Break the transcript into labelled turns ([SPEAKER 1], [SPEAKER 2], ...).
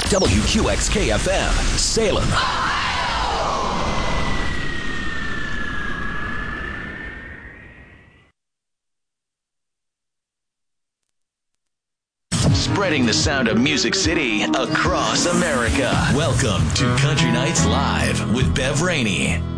[SPEAKER 1] WQXK-FM, Salem. Spreading the sound of Music City across America. Welcome to Country Nights Live with Bev Rainey.